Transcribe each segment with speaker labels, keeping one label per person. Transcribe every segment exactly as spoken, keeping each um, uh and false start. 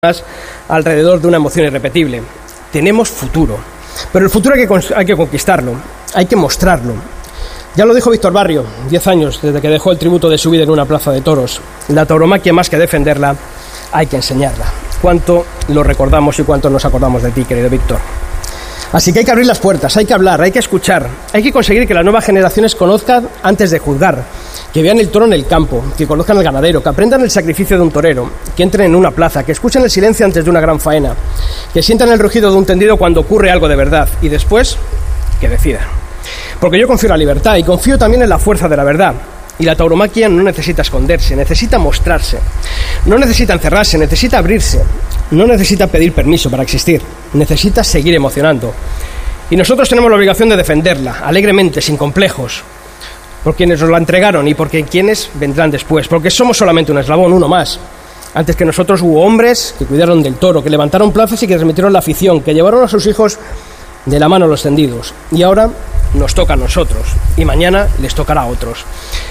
Speaker 1: alrededor de una emoción irrepetible. Tenemos futuro, pero el futuro hay que, hay que conquistarlo, hay que mostrarlo. Ya lo dijo Víctor Barrio, diez años desde que dejó el tributo de su vida en una plaza de toros. La tauromaquia, más que defenderla, hay que enseñarla. Cuánto lo recordamos y cuánto nos acordamos de ti, querido Víctor. Así que hay que abrir las puertas, hay que hablar, hay que escuchar, hay que conseguir que las nuevas generaciones conozcan antes de juzgar, que vean el toro en el campo, que conozcan al ganadero, que aprendan el sacrificio de un torero, que entren en una plaza, que escuchen el silencio antes de una gran faena, que sientan el rugido de un tendido cuando ocurre algo de verdad y después que decidan. Porque yo confío en la libertad y confío también en la fuerza de la verdad. Y la tauromaquia no necesita esconderse, necesita mostrarse. No necesita encerrarse, necesita abrirse. No necesita pedir permiso para existir. Necesita seguir emocionando. Y nosotros tenemos la obligación de defenderla, alegremente, sin complejos. Por quienes nos la entregaron y por quienes vendrán después. Porque somos solamente un eslabón, uno más. Antes que nosotros hubo hombres que cuidaron del toro, que levantaron plazas y que transmitieron la afición, que llevaron a sus hijos de la mano a los tendidos. Y ahora nos toca a nosotros. Y mañana les tocará a otros.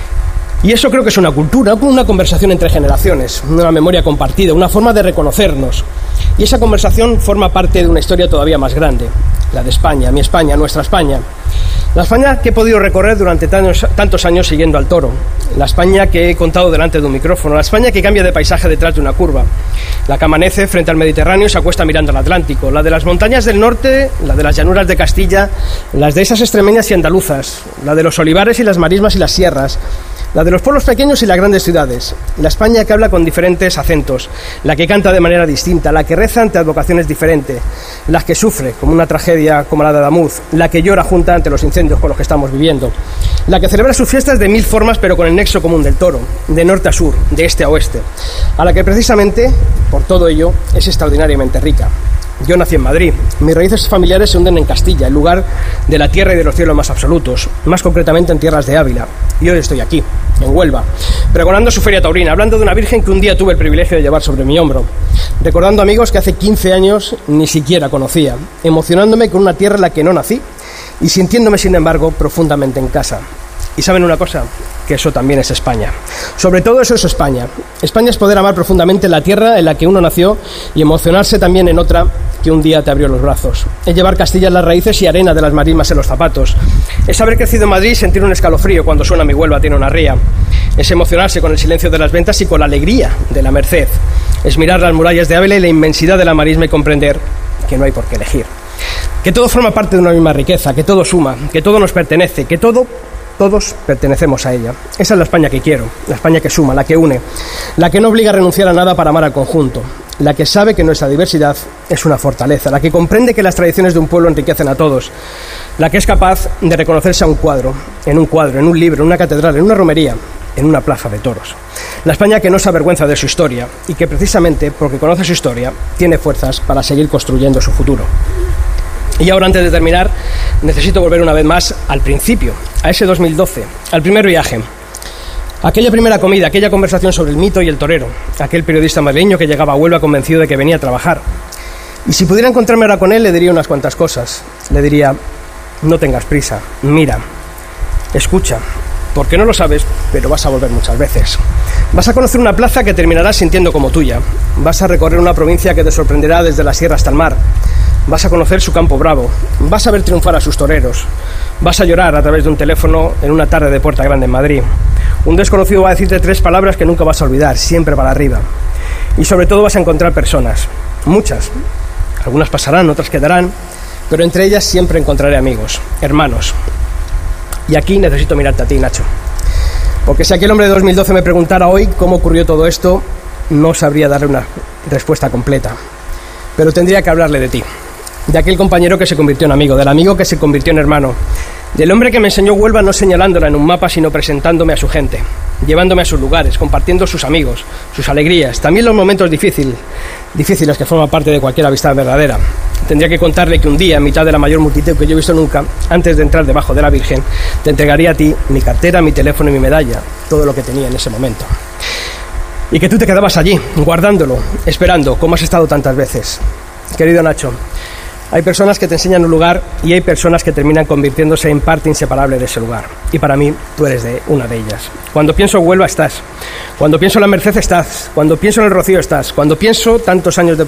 Speaker 1: Y eso creo que es una cultura, una conversación entre generaciones, una memoria compartida, una forma de reconocernos. Y esa conversación forma parte de una historia todavía más grande, la de España, mi España, nuestra España. La España que he podido recorrer durante tantos, tantos años siguiendo al toro. La España que he contado delante de un micrófono. La España que cambia de paisaje detrás de una curva. La que amanece frente al Mediterráneo y se acuesta mirando al Atlántico. La de las montañas del norte, la de las llanuras de Castilla, las de esas extremeñas y andaluzas. La de los olivares y las marismas y las sierras. La de los pueblos pequeños y las grandes ciudades. La España que habla con diferentes acentos. La que canta de manera distinta. La que reza ante advocaciones diferentes. La que sufre, como una tragedia como la de Adamuz. La que llora junta ante los incendios con los que estamos viviendo. La que celebra sus fiestas de mil formas, pero con el nexo común del toro. De norte a sur, de este a oeste. A la que precisamente, por todo ello, es extraordinariamente rica. Yo nací en Madrid. Mis raíces familiares se hunden en Castilla, el lugar de la tierra y de los cielos más absolutos, más concretamente en tierras de Ávila. Y hoy estoy aquí, en Huelva, pregonando su feria taurina, hablando de una virgen que un día tuve el privilegio de llevar sobre mi hombro, recordando amigos que hace quince años ni siquiera conocía, emocionándome con una tierra en la que no nací y sintiéndome, sin embargo, profundamente en casa. Y ¿saben una cosa? Que eso también es España. Sobre todo eso es España. España es poder amar profundamente la tierra en la que uno nació y emocionarse también en otra que un día te abrió los brazos. Es llevar Castilla en las raíces y arena de las marismas en los zapatos. Es haber crecido en Madrid y sentir un escalofrío cuando suena Mi Huelva tiene una ría. Es emocionarse con el silencio de las ventas y con la alegría de la Merced. Es mirar las murallas de Ávila y la inmensidad de la marisma y comprender que no hay por qué elegir. Que todo forma parte de una misma riqueza, que todo suma, que todo nos pertenece, que todo... Todos pertenecemos a ella. Esa es la España que quiero, la España que suma, la que une, la que no obliga a renunciar a nada para amar al conjunto, la que sabe que nuestra diversidad es una fortaleza, la que comprende que las tradiciones de un pueblo enriquecen a todos, la que es capaz de reconocerse a un cuadro, en un cuadro, en un libro, en una catedral, en una romería, en una plaza de toros. La España que no se avergüenza de su historia y que precisamente porque conoce su historia tiene fuerzas para seguir construyendo su futuro. Y ahora, antes de terminar, necesito volver una vez más al principio, a ese dos mil doce, al primer viaje. Aquella primera comida, aquella conversación sobre el mito y el torero, aquel periodista madrileño que llegaba a Huelva convencido de que venía a trabajar. Y si pudiera encontrarme ahora con él, le diría unas cuantas cosas. Le diría, no tengas prisa, mira, escucha, porque no lo sabes, pero vas a volver muchas veces. Vas a conocer una plaza que terminarás sintiendo como tuya. Vas a recorrer una provincia que te sorprenderá desde la sierra hasta el mar. Vas a conocer su campo bravo, vas a ver triunfar a sus toreros, vas a llorar a través de un teléfono en una tarde de Puerta Grande en Madrid. Un desconocido va a decirte tres palabras que nunca vas a olvidar, siempre para arriba. Y sobre todo vas a encontrar personas, muchas. Algunas pasarán, otras quedarán, pero entre ellas siempre encontraré amigos, hermanos. Y aquí necesito mirarte a ti, Nacho. Porque si aquel hombre de dos mil doce me preguntara hoy cómo ocurrió todo esto, no sabría darle una respuesta completa. Pero tendría que hablarle de ti. De aquel compañero que se convirtió en amigo, del amigo que se convirtió en hermano, del hombre que me enseñó Huelva no señalándola en un mapa, sino presentándome a su gente, llevándome a sus lugares, compartiendo sus amigos, sus alegrías, también los momentos difíciles, difíciles que forman parte de cualquier amistad verdadera. Tendría que contarle que un día, en mitad de la mayor multitud que yo he visto nunca, antes de entrar debajo de la Virgen, te entregaría a ti mi cartera, mi teléfono y mi medalla, todo lo que tenía en ese momento. Y que tú te quedabas allí, guardándolo, esperando, como has estado tantas veces. Querido Nacho, hay personas que te enseñan un lugar y hay personas que terminan convirtiéndose en parte inseparable de ese lugar. Y para mí, tú eres de una de ellas. Cuando pienso en Huelva, estás. Cuando pienso en la Merced, estás. Cuando pienso en el Rocío, estás. Cuando pienso tantos años de